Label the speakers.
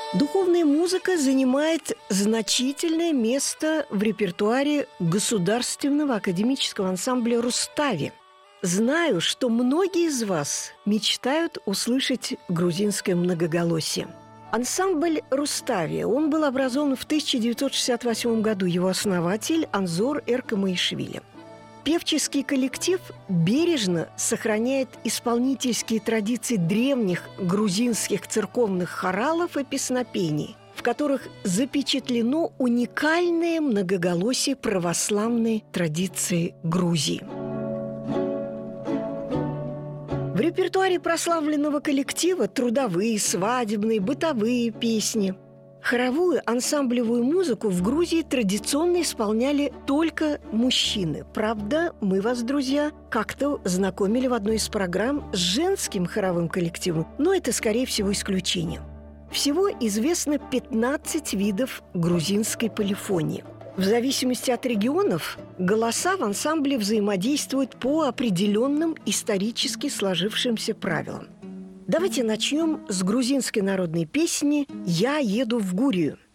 Speaker 1: Духовная музыка занимает значительное место в репертуаре Государственного академического ансамбля «Рустави». Знаю, что многие из вас мечтают услышать грузинское многоголосие. Ансамбль «Рустави», он был образован в 1968 году, его основатель Анзор Эркамаишвили. Певческий коллектив бережно сохраняет исполнительские традиции древних грузинских церковных хоралов и песнопений, в которых запечатлено уникальное многоголосие православной традиции Грузии. В репертуаре прославленного коллектива трудовые, свадебные, бытовые песни. Хоровую ансамблевую музыку в Грузии традиционно исполняли только мужчины. Правда, мы вас, друзья, как-то знакомили в одной из программ с женским хоровым коллективом, но это, скорее всего, исключение. Всего известно 15 видов грузинской полифонии. В зависимости от регионов голоса в ансамбле взаимодействуют по определенным исторически сложившимся правилам. Давайте начнем с грузинской народной песни «Я еду в Гурию».